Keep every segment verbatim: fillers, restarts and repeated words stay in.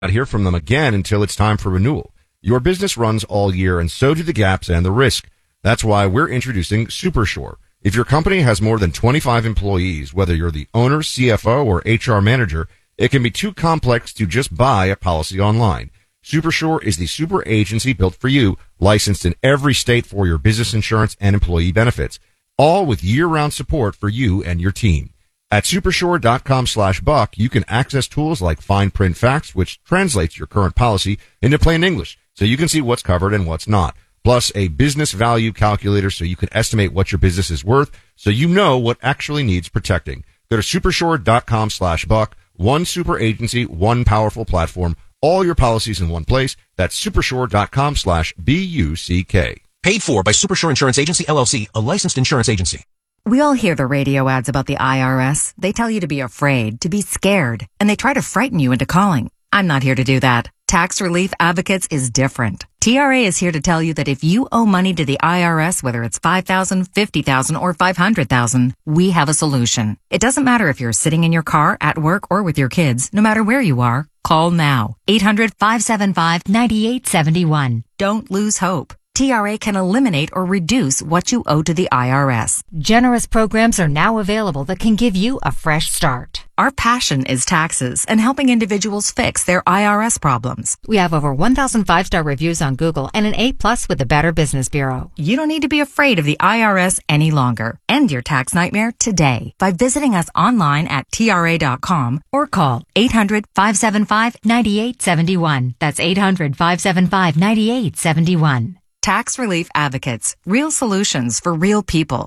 not hear from them again until it's time for renewal. Your business runs all year, and so do the gaps and the risk. That's why we're introducing SuperSure. If your company has more than twenty-five employees, whether you're the owner, C F O, or H R manager, it can be too complex to just buy a policy online. SuperSure is the super agency built for you, licensed in every state for your business insurance and employee benefits, all with year-round support for you and your team. At supersure.com slash buck, you can access tools like fine print facts, which translates your current policy into plain English, so you can see what's covered and what's not. Plus a business value calculator so you can estimate what your business is worth, so you know what actually needs protecting. Go to supersure.com slash buck. One super agency, one powerful platform, all your policies in one place. That's supersure.com slash B-U-C-K. Paid for by Supersure Insurance Agency, L L C, a licensed insurance agency. We all hear the radio ads about the I R S. They tell you to be afraid, to be scared, and they try to frighten you into calling. I'm not here to do that. Tax Relief Advocates is different. T R A is here to tell you that if you owe money to the I R S, whether it's five thousand dollars, fifty thousand dollars, or five hundred thousand dollars, we have a solution. It doesn't matter if you're sitting in your car, at work, or with your kids. No matter where you are, call now. eight hundred, five seven five, nine eight seven one. Don't lose hope. T R A can eliminate or reduce what you owe to the I R S. Generous programs are now available that can give you a fresh start. Our passion is taxes and helping individuals fix their I R S problems. We have over one thousand five-star reviews on Google and an A plus with the Better Business Bureau. You don't need to be afraid of the I R S any longer. End your tax nightmare today by visiting us online at T R A dot com or call eight hundred, five seven five, nine eight seven one. That's eight hundred, five seven five, nine eight seven one. Tax Relief Advocates. Real solutions for real people.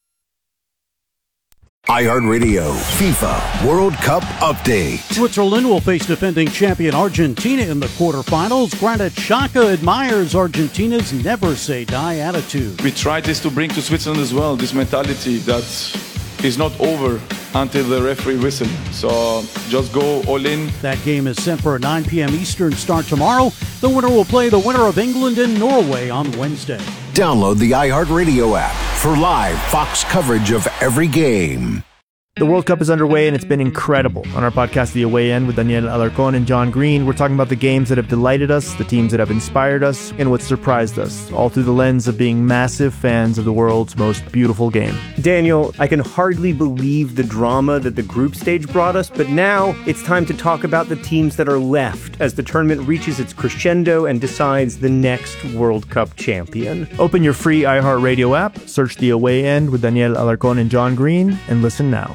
iHeartRadio FIFA World Cup Update. Switzerland will face defending champion Argentina in the quarterfinals. Granit Xhaka admires Argentina's never-say-die attitude. We tried this to bring to Switzerland as well, this mentality that is not over until the referee whistle. So just go all in. That game is set for a nine p.m. Eastern start tomorrow. The winner will play the winner of England and Norway on Wednesday. Download the iHeartRadio app for live Fox coverage of every game. The World Cup is underway, and it's been incredible. On our podcast, The Away End, with Daniel Alarcón and John Green, we're talking about the games that have delighted us, the teams that have inspired us, and what surprised us, all through the lens of being massive fans of the world's most beautiful game. Daniel, I can hardly believe the drama that the group stage brought us, but now it's time to talk about the teams that are left as the tournament reaches its crescendo and decides the next World Cup champion. Open your free iHeartRadio app, search The Away End with Daniel Alarcón and John Green, and listen now.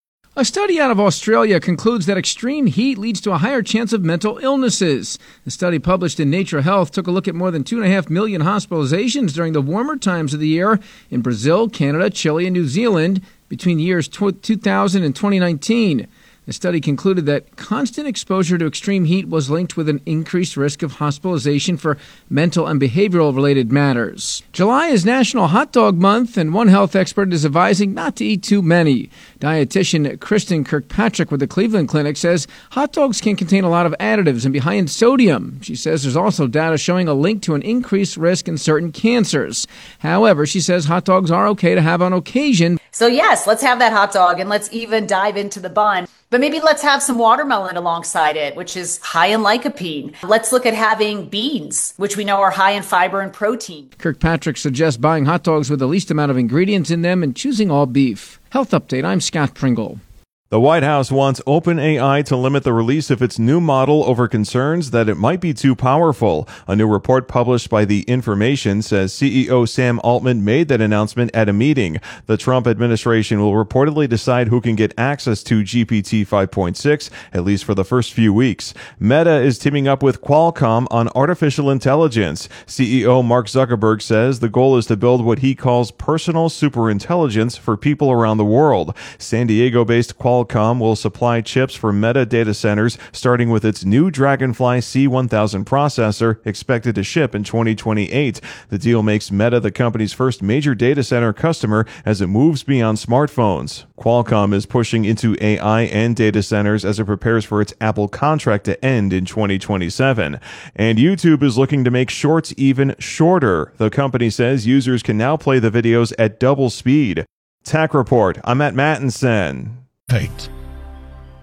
A study out of Australia concludes that extreme heat leads to a higher chance of mental illnesses. The study published in Nature Health took a look at more than two point five million hospitalizations during the warmer times of the year in Brazil, Canada, Chile, and New Zealand between years two thousand and twenty nineteen. The study concluded that constant exposure to extreme heat was linked with an increased risk of hospitalization for mental and behavioral-related matters. July is National Hot Dog Month, and one health expert is advising not to eat too many. Dietitian Kristen Kirkpatrick with the Cleveland Clinic says hot dogs can contain a lot of additives and be high in sodium. She says there's also data showing a link to an increased risk in certain cancers. However, she says hot dogs are okay to have on occasion. So yes, let's have that hot dog, and let's even dive into the bun. But maybe let's have some watermelon alongside it, which is high in lycopene. Let's look at having beans, which we know are high in fiber and protein. Kirkpatrick suggests buying hot dogs with the least amount of ingredients in them and choosing all beef. Health Update, I'm Scott Pringle. The White House wants OpenAI to limit the release of its new model over concerns that it might be too powerful. A new report published by The Information says C E O Sam Altman made that announcement at a meeting. The Trump administration will reportedly decide who can get access to G P T five point six, at least for the first few weeks. Meta is teaming up with Qualcomm on artificial intelligence. C E O Mark Zuckerberg says the goal is to build what he calls personal superintelligence for people around the world. San Diego-based Qualcomm Qualcomm will supply chips for Meta data centers, starting with its new Dragonfly C one thousand processor, expected to ship in twenty twenty-eight. The deal makes Meta the company's first major data center customer as it moves beyond smartphones. Qualcomm is pushing into A I and data centers as it prepares for its Apple contract to end in twenty twenty-seven. And YouTube is looking to make shorts even shorter. The company says users can now play the videos at double speed. Tech Report, I'm Matt Mattinson. Eight.